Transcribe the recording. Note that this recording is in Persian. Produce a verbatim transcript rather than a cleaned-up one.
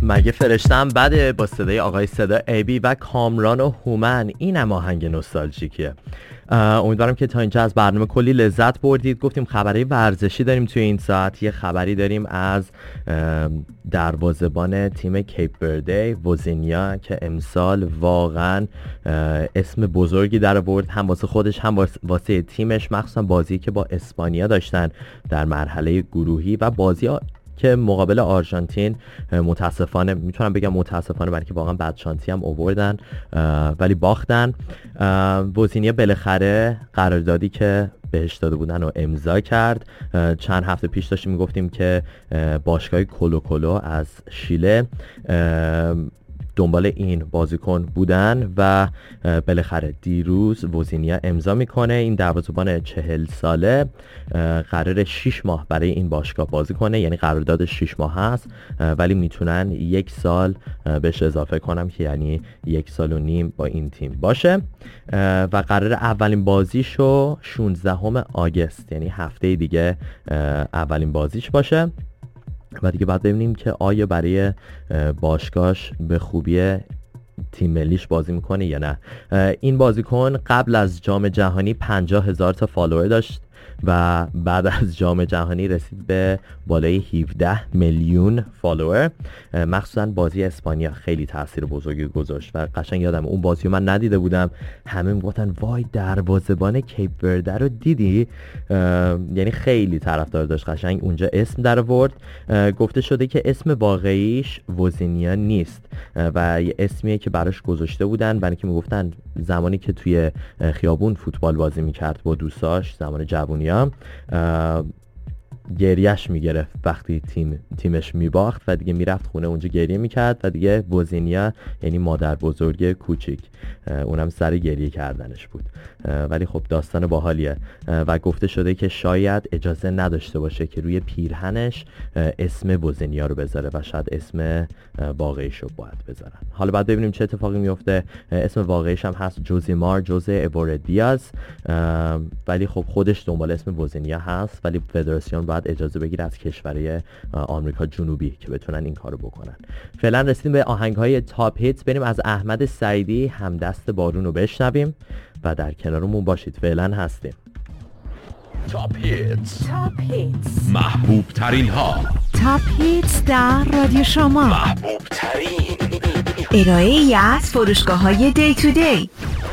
مگه فرشتم بده با صدای آقای صدا ایبی و کامران و هومن. این هم آهنگ نوستالژیکیه. امیدوارم که تا اینجا از برنامه کلی لذت بردید. گفتیم خبری ورزشی داریم توی این ساعت. یه خبری داریم از دروازه‌بان تیم کیپ ورده ووزینیا که امسال واقعا اسم بزرگی در آورد، هم واسه خودش هم واسه تیمش، مخصوصا بازی که با اسپانیا داشتن در مرحله گروهی و بازی که مقابل آرژانتین متاسفانه، میتونم بگم متاسفانه، برای که واقعا بدشانسی هم آوردن ولی باختن. ووزینیا بالاخره قراردادی که بهش داده بودن و امضا کرد. چند هفته پیش داشتیم میگفتیم که باشگاه کلو کلو از شیله دنبال این بازیکن بودن و بالاخره دیروز ووزینیا امضا میکنه. این دروازه‌بان چهل ساله قرار شش ماه برای این باشگاه بازی کنه، یعنی قرارداد شش ماه هست ولی میتونن یک سال بهش اضافه کنم که یعنی یک سال و نیم با این تیم باشه و قرار اولین بازیشو شانزدهم آگوست یعنی هفته دیگه اولین بازیش باشه و دیگه بعد ببینیم که آیا برای باشگاهش به خوبی تیم ملیش بازی میکنه یا نه. این بازیکن قبل از جام جهانی پنجاه هزار تا فالوور داشت و بعد از جام جهانی رسید به بالای هفده میلیون فالوور. مخصوصا بازی اسپانیا خیلی تاثیر بزرگی گذاشت و قشنگ یادم اون بازی رو من ندیده بودم، همه میگفتن وای دروازه‌بان کیپ ورده رو دیدی؟ یعنی خیلی طرفدار داشت، قشنگ اونجا اسم در آورد. گفته شده که اسم واقعیش ووزینیا نیست و یه اسمیه که براش گذاشته بودن برای که میگفتن زمانی که توی خیابون فوتبال بازی میکرد با دوستاش زمان جوونی گریهش میگرفت وقتی تیم تیمش میباخت و دیگه میرفت خونه اونجا گریه میکرد و دیگه ووزینیا یعنی مادر بزرگ کوچیک اونم سر گریه کردنش بود. ولی خب داستان باحالیه و گفته شده که شاید اجازه نداشته باشه که روی پیرهنش اسم ووزینیا رو بذاره و شاید اسم واقعیش رو باید بذارن. حالا بعد ببینیم چه اتفاقی میفته. اسم واقعیش هم هست جوزیمار جوزه ایبوردیاز ولی خب خودش دنبال اسم ووزینیا هست ولی فدراسیون باید اجازه بگیره از کشورهای آمریکا جنوبی که بتونن این کارو بکنن. فعلا رسیدیم به آهنگ‌های تاپ هیت. بریم از احمد سعیدی همدست بارون رو بشنویم و در کنارمون باشید. فعلا هستیم. تاپ هیت، تاپ هیت، محبوب ترین ها. تاپ هیت در رادیو شما، محبوب ترین ارائه ای از فروشگاه های دی تو دی.